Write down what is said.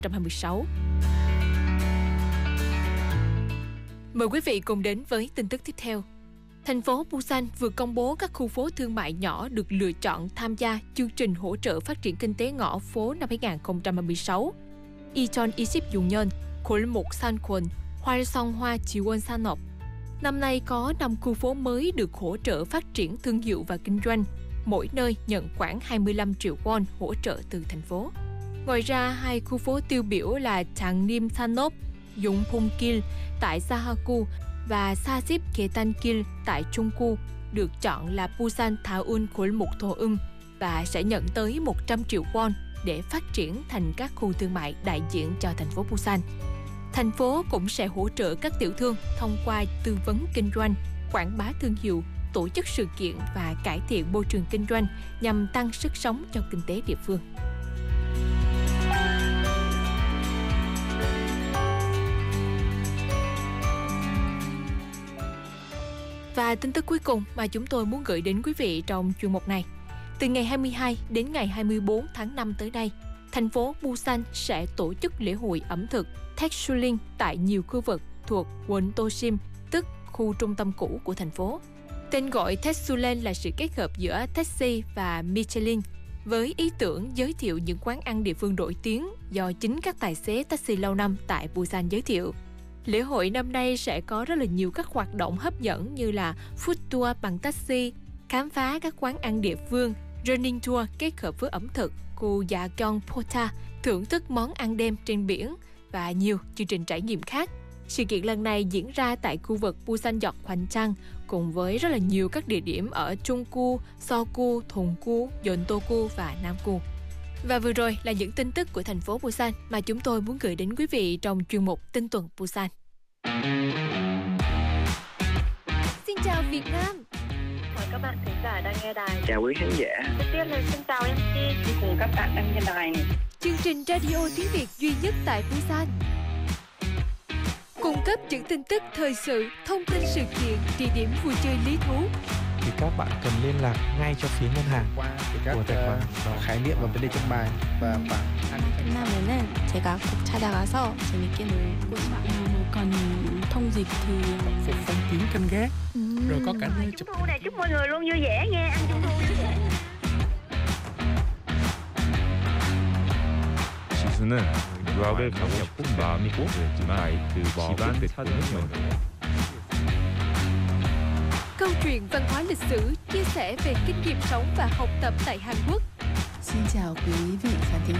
2026. Mời quý vị cùng đến với tin tức tiếp theo. Thành phố Busan vừa công bố các khu phố thương mại nhỏ được lựa chọn tham gia chương trình hỗ trợ phát triển kinh tế ngõ phố năm 2026. Icheon 20년 골목 상권 활성화 지원 산업. Năm nay có 5 khu phố mới được hỗ trợ phát triển thương hiệu và kinh doanh, mỗi nơi nhận khoảng 25 triệu won hỗ trợ từ thành phố. Ngoài ra, 2 khu phố tiêu biểu là Changnim Sanop, Yongpong-gil tại Sahaku và Sasip Ketan-gil tại Chunggu được chọn là Busan Thaun 골목 Thoum và sẽ nhận tới 100 triệu won để phát triển thành các khu thương mại đại diện cho thành phố Busan. Thành phố cũng sẽ hỗ trợ các tiểu thương thông qua tư vấn kinh doanh, quảng bá thương hiệu, tổ chức sự kiện và cải thiện môi trường kinh doanh nhằm tăng sức sống cho kinh tế địa phương. Và tin tức cuối cùng mà chúng tôi muốn gửi đến quý vị trong chuyên mục này. Từ ngày 22 đến ngày 24 tháng 5 tới đây, thành phố Busan sẽ tổ chức lễ hội ẩm thực Thaetsuling tại nhiều khu vực thuộc quận Tosim, tức khu trung tâm cũ của thành phố. Tên gọi Thaetsuling là sự kết hợp giữa taxi và Michelin, với ý tưởng giới thiệu những quán ăn địa phương nổi tiếng do chính các tài xế taxi lâu năm tại Busan giới thiệu. Lễ hội năm nay sẽ có rất là nhiều các hoạt động hấp dẫn như là food tour bằng taxi, khám phá các quán ăn địa phương, running tour kết hợp với ẩm thực, khu Yagyong Pota, thưởng thức món ăn đêm trên biển và nhiều chương trình trải nghiệm khác. Sự kiện lần này diễn ra tại khu vực Busan-yeok Hwanchang cùng với rất là nhiều các địa điểm ở Chunggu, Seogu, Donggu, Yeondogu và Namgu. Và vừa rồi là những tin tức của thành phố Busan mà chúng tôi muốn gửi đến quý vị trong chuyên mục Tin tuần Busan. Xin chào Việt Nam. Mời các bạn thính giả đang nghe đài. Chào quý khán giả. Trước tiên là xin chào MC cùng các bạn đang nghe đài. Chương trình radio tiếng Việt duy nhất tại Busan. Cung cấp những tin tức thời sự, thông tin sự kiện, địa điểm vui chơi lý thú. Thì các bạn cần liên lạc ngay cho phía ngân hàng qua các khái niệm và vấn đề trong bài và 끝나면은 제가 꼭 찾아가서 재밌게 놀고 còn thông dịch thì phục phong kiến canh gác rồi có cả nơi chụp này. Chúc mọi người luôn vui vẻ nha, ăn trung thu vui vẻ. 지수는 유학을 가고 싶은 마음이 있지만 그 마음을 찾는 영역. Câu chuyện văn hóa lịch sử, chia sẻ về kinh nghiệm sống và học tập tại Hàn Quốc. Xin chào quý vị khán thính